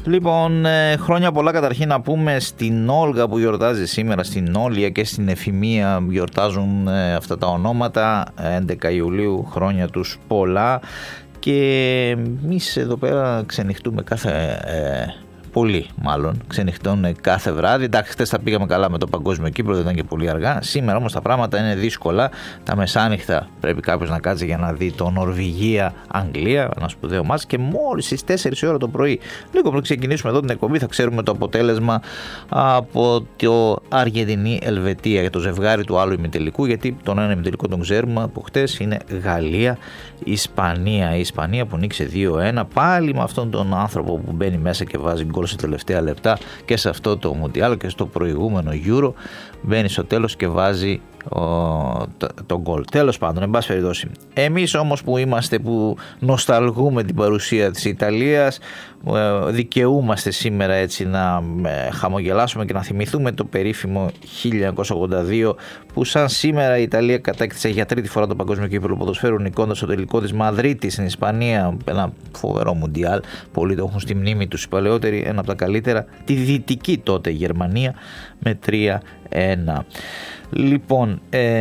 Λοιπόν, χρόνια πολλά καταρχήν να πούμε στην Όλγα που γιορτάζει σήμερα, στην Όλια και στην Εφημία γιορτάζουν αυτά τα ονόματα, 11 Ιουλίου, χρόνια τους πολλά, και εμείς εδώ πέρα ξενυχτούμε πολύ μάλλον, ξενυχτώνουν κάθε βράδυ. Εντάξει, χτες τα πήγαμε καλά με το Παγκόσμιο Κύπρο, δεν ήταν και πολύ αργά. Σήμερα όμως τα πράγματα είναι δύσκολα. Τα μεσάνυχτα πρέπει κάποιος να κάτσει για να δει το Νορβηγία-Αγγλία, ένα σπουδαίο μάτς, και μόλις στις 4 η ώρα το πρωί, λίγο πριν ξεκινήσουμε εδώ την εκπομπή, θα ξέρουμε το αποτέλεσμα από το Αργεντινή-Ελβετία για το ζευγάρι του άλλου ημιτελικού, γιατί τον ένα ημιτελικό τον ξέρουμε από χτες, είναι Γαλλία-Ισπανία. Η Ισπανία που νίκησε 2-1, πάλι με αυτόν τον άνθρωπο που μπαίνει μέσα και βάζει γκολ σε τελευταία λεπτά και σε αυτό το Μουντιάλ και στο προηγούμενο Euro, μπαίνει στο τέλος και βάζει τον γκολ. Τέλος πάντων, εν πάση περιπτώσει, εμείς όμως που νοσταλγούμε την παρουσία της Ιταλίας, δικαιούμαστε σήμερα έτσι να χαμογελάσουμε και να θυμηθούμε το περίφημο 1982, που σαν σήμερα η Ιταλία κατέκτησε για τρίτη φορά το Παγκόσμιο Κύπελλο Ποδοσφαίρου, νικώντας στο τελικό της Μαδρίτης στην Ισπανία, ένα φοβερό Μουντιάλ. Πολλοί το έχουν στη μνήμη τους, οι παλαιότεροι, ένα από τα καλύτερα, τη δυτική τότε Γερμανία με 3-1. Λοιπόν,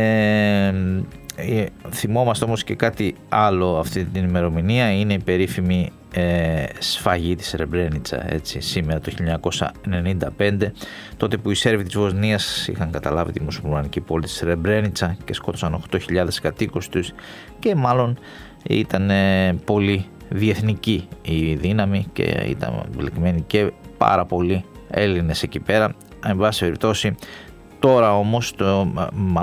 θυμόμαστε όμως και κάτι άλλο αυτή την ημερομηνία, είναι η περίφημη σφαγή της Σρεμπρένιτσα, έτσι, σήμερα το 1995, τότε που οι Σέρβοι της Βοσνίας είχαν καταλάβει τη μουσουλμανική πόλη της Σρεμπρένιτσα και σκότωσαν 8.000 κατοίκους τους, και μάλλον ήταν πολύ διεθνική η δύναμη και ήταν βλεκμένοι και πάρα πολλοί Έλληνες εκεί πέρα. Εν πάση περιπτώσει, τώρα όμως,